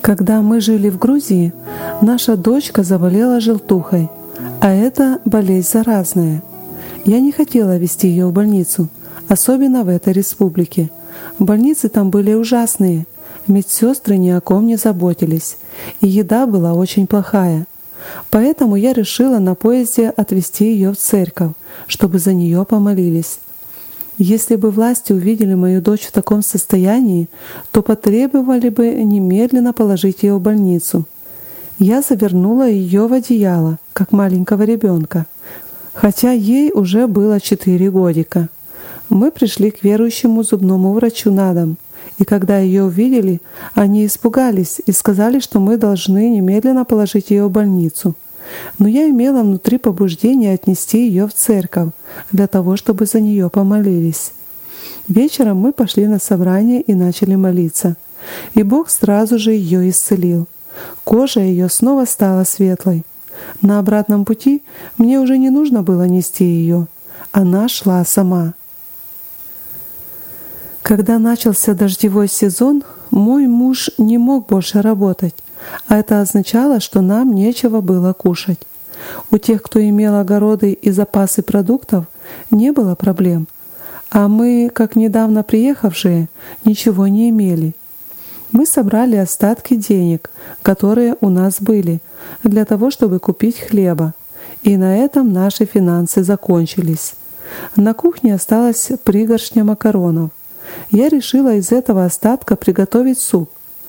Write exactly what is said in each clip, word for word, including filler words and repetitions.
Когда мы жили в Грузии, наша дочка заболела желтухой, а это болезнь заразная. Я не хотела везти ее в больницу, особенно в этой республике. Больницы там были ужасные, медсестры ни о ком не заботились, и еда была очень плохая. Поэтому я решила на поезде отвезти ее в церковь, чтобы за нее помолились. Если бы власти увидели мою дочь в таком состоянии, то потребовали бы немедленно положить ее в больницу. Я завернула ее в одеяло, как маленького ребенка, хотя ей уже было четыре годика. Мы пришли к верующему зубному врачу на дом, и когда ее увидели, они испугались и сказали, что мы должны немедленно положить ее в больницу. Но я имела внутри побуждение отнести ее в церковь для того, чтобы за нее помолились. Вечером мы пошли на собрание и начали молиться. И Бог сразу же ее исцелил. Кожа ее снова стала светлой. На обратном пути мне уже не нужно было нести ее. Она шла сама. Когда начался дождевой сезон, мой муж не мог больше работать, а это означало, что нам нечего было кушать. У тех, кто имел огороды и запасы продуктов, не было проблем, а мы, как недавно приехавшие, ничего не имели. Мы собрали остатки денег, которые у нас были, для того, чтобы купить хлеба, и на этом наши финансы закончились. На кухне осталась пригоршня макаронов. Я решила из этого остатка приготовить суп.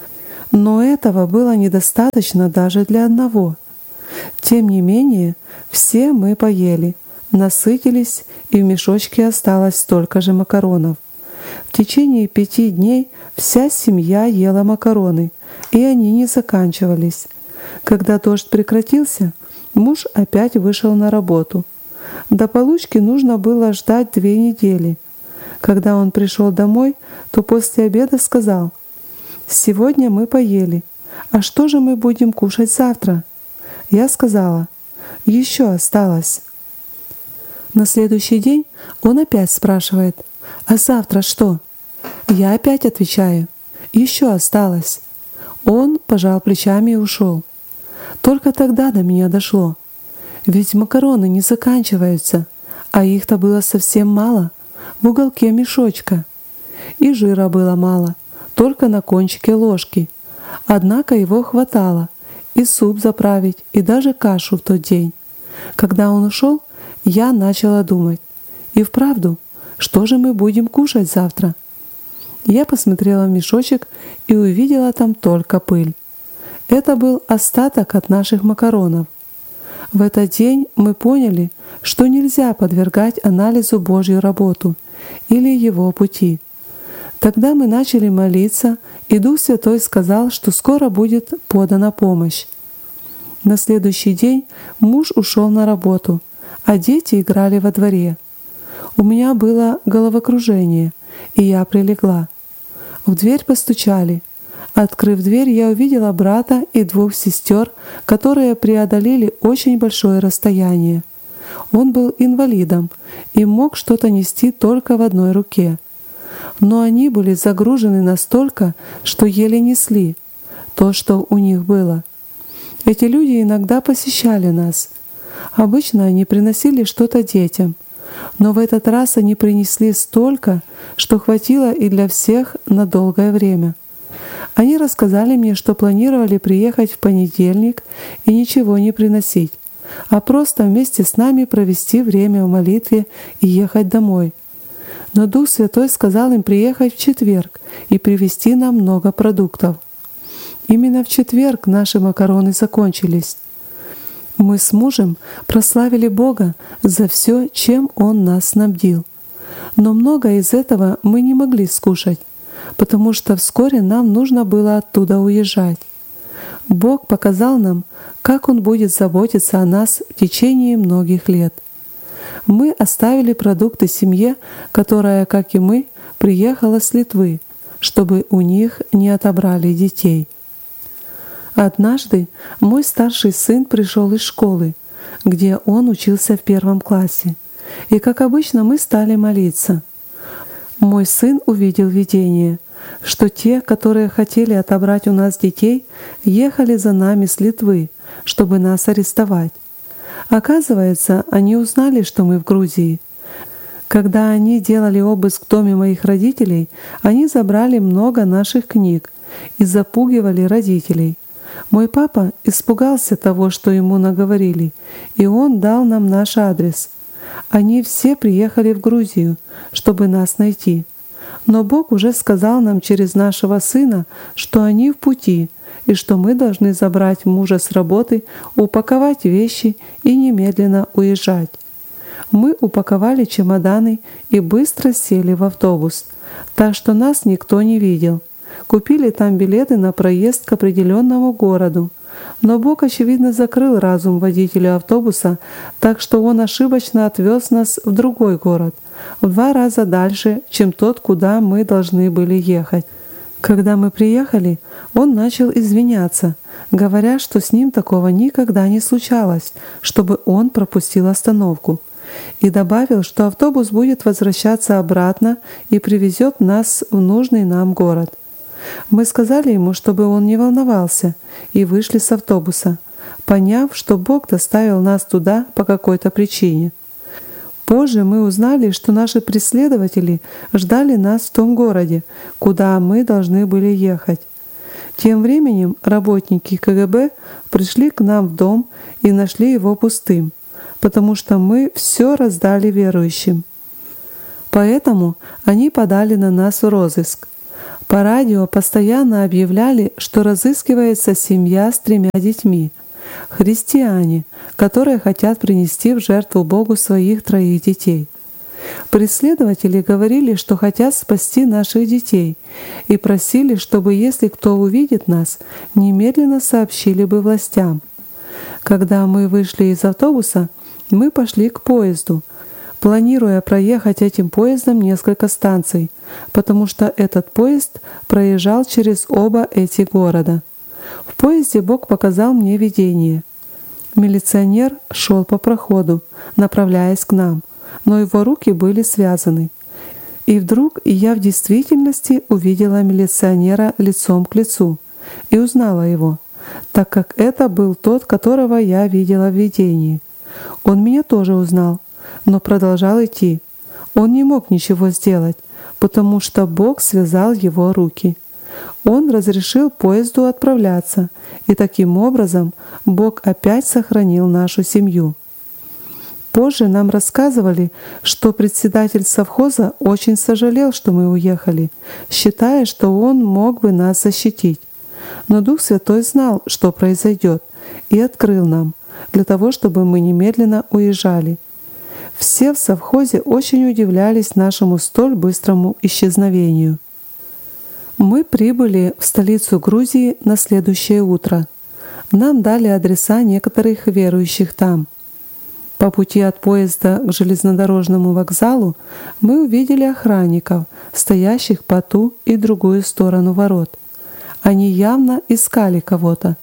Но этого было недостаточно даже для одного. Тем не менее, все мы поели, насытились, и в мешочке осталось столько же макаронов. В течение пяти дней вся семья ела макароны, и они не заканчивались. Когда дождь прекратился, муж опять вышел на работу. До получки нужно было ждать две недели. Когда он пришел домой, то после обеда сказал: «Сегодня мы поели. А что же мы будем кушать завтра?» Я сказала: «Еще осталось». На следующий день он опять спрашивает: «А завтра что?» Я опять отвечаю: «Еще осталось». Он пожал плечами и ушел. Только тогда до меня дошло. Ведь макароны не заканчиваются, а их-то было совсем мало, в уголке мешочка. И жира было мало, только на кончике ложки. Однако его хватало и суп заправить, и даже кашу в тот день. Когда он ушел, я начала думать: и вправду, что же мы будем кушать завтра? Я посмотрела в мешочек и увидела там только пыль. Это был остаток от наших макаронов. В этот день мы поняли, что нельзя подвергать анализу Божью работу или Его пути. Тогда мы начали молиться, и Дух Святой сказал, что скоро будет подана помощь. На следующий день муж ушел на работу, а дети играли во дворе. У меня было головокружение, и я прилегла. В дверь постучали. Открыв дверь, я увидела брата и двух сестер, которые преодолели очень большое расстояние. Он был инвалидом и мог что-то нести только в одной руке. Но они были загружены настолько, что еле несли то, что у них было. Эти люди иногда посещали нас. Обычно они приносили что-то детям, но в этот раз они принесли столько, что хватило и для всех на долгое время. Они рассказали мне, что планировали приехать в понедельник и ничего не приносить, а просто вместе с нами провести время в молитве и ехать домой. Но Дух Святой сказал им приехать в четверг и привезти нам много продуктов. Именно в четверг наши макароны закончились. Мы с мужем прославили Бога за все, чем Он нас снабдил. Но многое из этого мы не могли скушать, потому что вскоре нам нужно было оттуда уезжать. Бог показал нам, как Он будет заботиться о нас в течение многих лет. Мы оставили продукты семье, которая, как и мы, приехала с Литвы, чтобы у них не отобрали детей. Однажды мой старший сын пришел из школы, где он учился в первом классе, и, как обычно, мы стали молиться. Мой сын увидел видение. что те, которые хотели отобрать у нас детей, ехали за нами с Литвы, чтобы нас арестовать. Оказывается, они узнали, что мы в Грузии. Когда они делали обыск в доме моих родителей, они забрали много наших книг и запугивали родителей. Мой папа испугался того, что ему наговорили, и он дал нам наш адрес. Они все приехали в Грузию, чтобы нас найти. Но Бог уже сказал нам через нашего сына, что они в пути, и что мы должны забрать мужа с работы, упаковать вещи и немедленно уезжать. Мы упаковали чемоданы и быстро сели в автобус, так что нас никто не видел. Купили там билеты на проезд к определенному городу. Но Бог, очевидно, закрыл разум водителю автобуса, так что он ошибочно отвез нас в другой город, в два раза дальше, чем тот, куда мы должны были ехать. Когда мы приехали, он начал извиняться, говоря, что с ним такого никогда не случалось, чтобы он пропустил остановку. И добавил, что автобус будет возвращаться обратно и привезет нас в нужный нам город. Мы сказали ему, чтобы он не волновался, и вышли с автобуса, поняв, что Бог доставил нас туда по какой-то причине. Позже мы узнали, что наши преследователи ждали нас в том городе, куда мы должны были ехать. Тем временем работники ка гэ бэ пришли к нам в дом и нашли его пустым, потому что мы все раздали верующим. Поэтому они подали на нас в розыск. По радио постоянно объявляли, что разыскивается семья с тремя детьми, христиане, которые хотят принести в жертву Богу своих троих детей. Преследователи говорили, что хотят спасти наших детей, и просили, чтобы, если кто увидит нас, немедленно сообщили бы властям. Когда мы вышли из автобуса, мы пошли к поезду, планируя проехать этим поездом несколько станций, потому что этот поезд проезжал через оба эти города. В поезде Бог показал мне видение. Милиционер шел по проходу, направляясь к нам, но его руки были связаны. И вдруг я в действительности увидела милиционера лицом к лицу и узнала его, так как это был тот, которого я видела в видении. Он меня тоже узнал, но продолжал идти. Он не мог ничего сделать, потому что Бог связал его руки. Он разрешил поезду отправляться, и таким образом Бог опять сохранил нашу семью. Позже нам рассказывали, что председатель совхоза очень сожалел, что мы уехали, считая, что он мог бы нас защитить. Но Дух Святой знал, что произойдет, и открыл нам, для того, чтобы мы немедленно уезжали. Все в совхозе очень удивлялись нашему столь быстрому исчезновению. Мы прибыли в столицу Грузии на следующее утро. Нам дали адреса некоторых верующих там. По пути от поезда к железнодорожному вокзалу мы увидели охранников, стоящих по ту и другую сторону ворот. Они явно искали кого-то.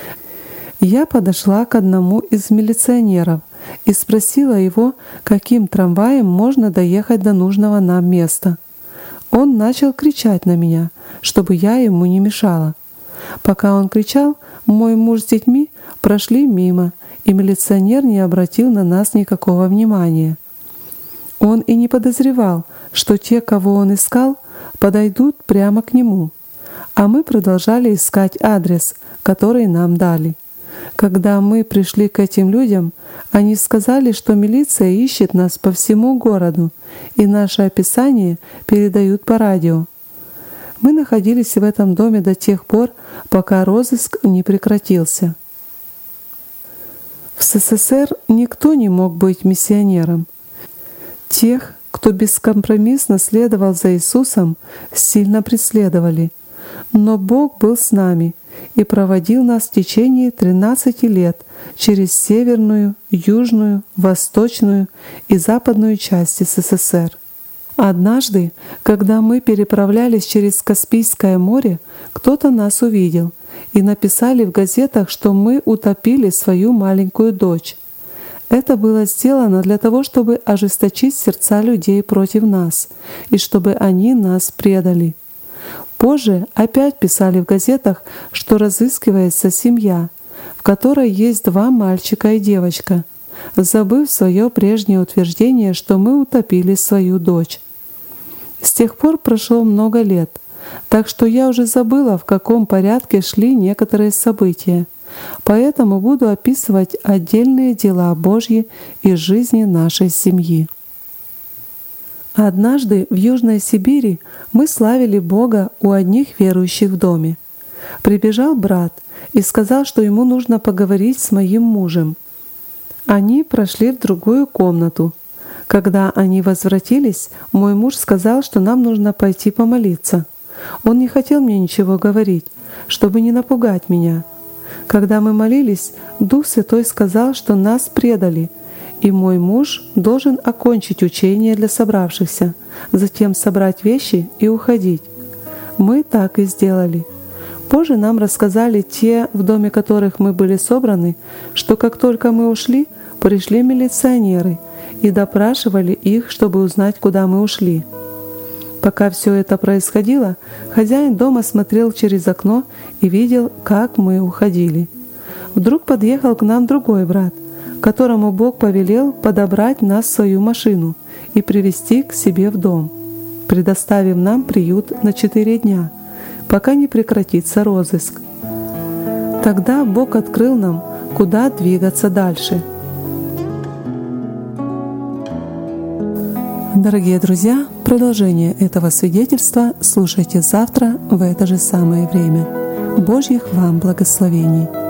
Я подошла к одному из милиционеров и спросила его, каким трамваем можно доехать до нужного нам места. Он начал кричать на меня, чтобы я ему не мешала. Пока он кричал, мой муж с детьми прошли мимо, и милиционер не обратил на нас никакого внимания. Он и не подозревал, что те, кого он искал, подойдут прямо к нему. А мы продолжали искать адрес, который нам дали. Когда мы пришли к этим людям, они сказали, что милиция ищет нас по всему городу, и наше описание передают по радио. Мы находились в этом доме до тех пор, пока розыск не прекратился. В эс эс эс эр никто не мог быть миссионером. Тех, кто бескомпромиссно следовал за Иисусом, сильно преследовали. Но Бог был с нами и проводил нас в течение тринадцати лет через северную, южную, восточную и западную части эс эс эс эр. Однажды, когда мы переправлялись через Каспийское море, кто-то нас увидел и написали в газетах, что мы утопили свою маленькую дочь. Это было сделано для того, чтобы ожесточить сердца людей против нас и чтобы они нас предали. Позже опять писали в газетах, что разыскивается семья, в которой есть два мальчика и девочка, забыв свое прежнее утверждение, что мы утопили свою дочь. С тех пор прошло много лет, так что я уже забыла, в каком порядке шли некоторые события, поэтому буду описывать отдельные дела Божьи из жизни нашей семьи. Однажды в Южной Сибири мы славили Бога у одних верующих в доме. Прибежал брат и сказал, что ему нужно поговорить с моим мужем. Они прошли в другую комнату. Когда они возвратились, мой муж сказал, что нам нужно пойти помолиться. Он не хотел мне ничего говорить, чтобы не напугать меня. Когда мы молились, Дух Святой сказал, что нас предали, и мой муж должен окончить учение для собравшихся, затем собрать вещи и уходить. Мы так и сделали. Позже нам рассказали те, в доме которых мы были собраны, что как только мы ушли, пришли милиционеры и допрашивали их, чтобы узнать, куда мы ушли. Пока все это происходило, хозяин дома смотрел через окно и видел, как мы уходили. Вдруг подъехал к нам другой брат, которому Бог повелел подобрать нас в свою машину и привезти к себе в дом, предоставив нам приют на четыре дня, пока не прекратится розыск. Тогда Бог открыл нам, куда двигаться дальше. Дорогие друзья, продолжение этого свидетельства слушайте завтра в это же самое время. Божьих вам благословений!